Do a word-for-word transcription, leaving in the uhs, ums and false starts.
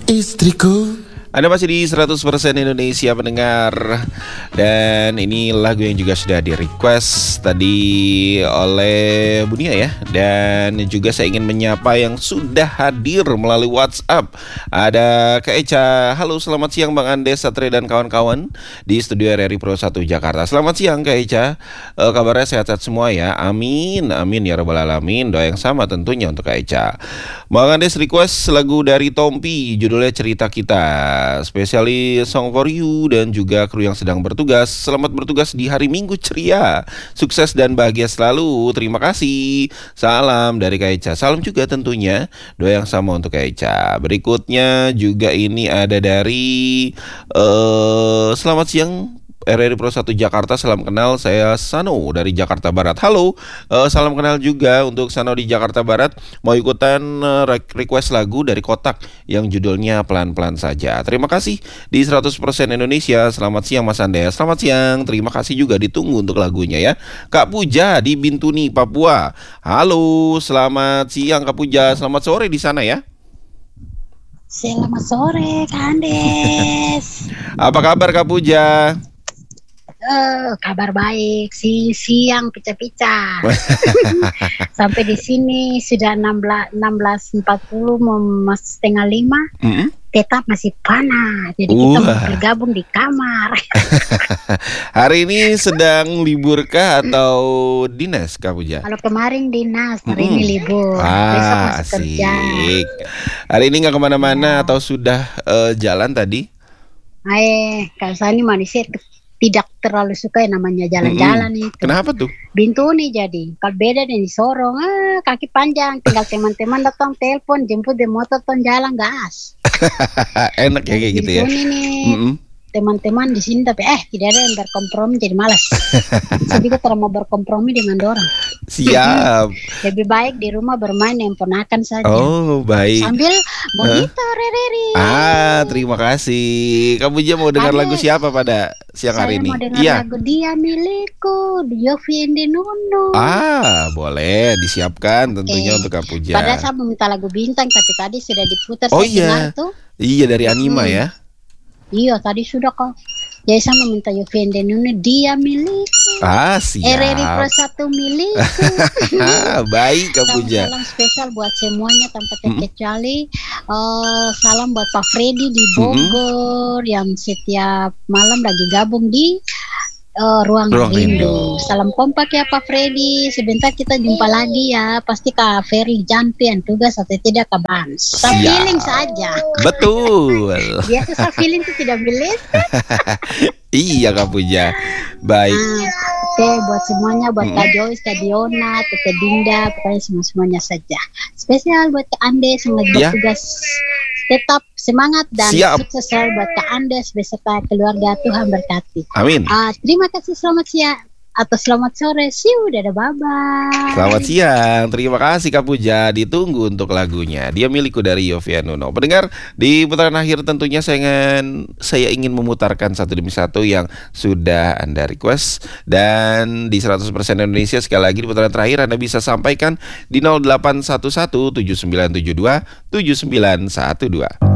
Istriku. Anda masih di seratus persen Indonesia pendengar. Dan ini lagu yang juga sudah di request tadi oleh Bunia ya. Dan juga saya ingin menyapa yang sudah hadir melalui WhatsApp. Ada Kak Eca. Halo, selamat siang Bang Andes, Satria dan kawan-kawan di studio R R I Pro satu Jakarta. Selamat siang Kak Eca. e, Kabarnya sehat-sehat semua ya. Amin, amin ya rabbal alamin. Doa yang sama tentunya untuk Kak Eca. Bang Andes request lagu dari Tompi, judulnya Cerita Kita. Spesiali Song for You dan juga kru yang sedang bertugas. Selamat bertugas di hari Minggu ceria. Sukses dan bahagia selalu. Terima kasih. Salam dari Kak Eca. Salam juga tentunya. Doa yang sama untuk Kak Eca. Berikutnya juga ini ada dari uh, selamat siang R R I Pro satu Jakarta, salam kenal, saya Sano dari Jakarta Barat. Halo, uh, salam kenal juga untuk Sano di Jakarta Barat. Mau ikutan uh, request lagu dari Kotak yang judulnya Pelan-Pelan Saja. Terima kasih di seratus persen Indonesia. Selamat siang Mas Andes. Selamat siang, terima kasih juga, ditunggu untuk lagunya ya. Kak Puja di Bintuni, Papua. Halo, selamat siang Kak Puja. Selamat sore di sana ya. Selamat sore Kak Andes. Apa kabar Kak Puja? Uh, kabar baik, si siang pica-pica. Sampai di sini sudah enam belas empat puluh mau setengah lima. Mm-hmm. Tetap masih panas. Jadi uh. kita mau bergabung di kamar. Hari ini sedang liburkah atau dinas Kak Puja? Kalau kemarin dinas, hari mm-hmm. ini libur. Ah, besok masih kerja. Hari ini nggak kemana-mana ya. Atau sudah uh, jalan tadi? Eh, kalau saya ini manusia tidak terlalu suka yang namanya jalan-jalan mm-hmm. itu. Kenapa tuh? Bintuni jadi. Kalau beda dari Sorong, ah, kaki panjang. Tinggal teman-teman datang telepon, jemput di motor, ton jalan gas. Enak ya kayak gitu ya. Bintuni nih. Mm-hmm. Teman-teman di sini tapi eh tidak ada yang berkompromi, jadi malas. Jadi kita mau berkompromi dengan orang. Siap. Lebih baik di rumah bermain yang ponakan saja. Oh baik. Sambil bonito huh? Rereri. Ah terima kasih. Kamu aja mau dengar Alex, lagu siapa pada siang hari ini? Saya mau dengar ya. lagu Dia Milikku, Yofi Indenono. Ah boleh disiapkan tentunya okay. untuk Kak Puja. Padahal saya mau minta lagu bintang tapi tadi sudah diputar. Oh iya. Tuh. Iya dari Anima hmm. ya. Iya tadi sudah kok. Jadi saya meminta Yofi Indenono, Dia Milikku. Ah siap. R R I Pro satu milikku. Baik Kak Puja. Salam spesial buat semuanya tanpa terkecuali. Mm-hmm. uh, Salam buat Pak Freddy di Bogor mm-hmm. yang setiap malam lagi gabung di uh, Ruang, Ruang Rindu. Rindu. Salam kompak ya Pak Freddy. Sebentar kita jumpa lagi ya. Pasti Kak Ferry jampian tugas atau tidak Kak Bans. Saya feeling saja. Betul. Biasa saya feeling itu tidak bilis. Iya Kak Puja. Baik. Nah, Oke okay, buat semuanya, buat hmm. Kak Joyce, Kak Diona, Tete Dinda, pokoknya semua-semuanya saja. Spesial buat Kak Andes yang lagi ya. bertugas. Tetap semangat dan Siap. sukses selalu buat Kak Andes beserta keluarga, Tuhan berkati. Amin. Uh, terima kasih, selamat siang atau selamat sore. See you, dadah, bye-bye. Selamat siang, terima kasih Kak Puja. Ditunggu untuk lagunya. Dia Milikku dari Yofi Indenono. Pendengar, di putaran akhir tentunya saya ingin, saya ingin memutarkan satu demi satu yang sudah Anda request. Dan di seratus persen Indonesia sekali lagi di putaran terakhir Anda bisa sampaikan di nol delapan satu satu tujuh sembilan tujuh dua tujuh sembilan satu dua.